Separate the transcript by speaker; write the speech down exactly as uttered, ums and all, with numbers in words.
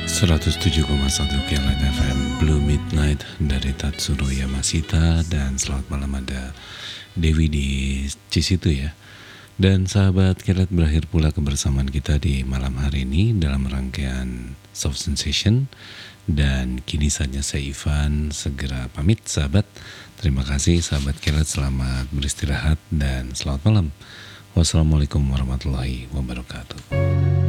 Speaker 1: seratus tujuh koma satu Kelet F M Blue Midnight dari Tatsuro Yamashita. Dan selamat malam ada Dewi di Cisitu ya. Dan sahabat Kelet, berakhir pula kebersamaan kita di malam hari ini dalam rangkaian Soft Sensation. Dan kini saja saya Ivan segera pamit sahabat. Terima kasih sahabat Kelet, selamat beristirahat dan selamat malam. Wassalamualaikum warahmatullahi wabarakatuh.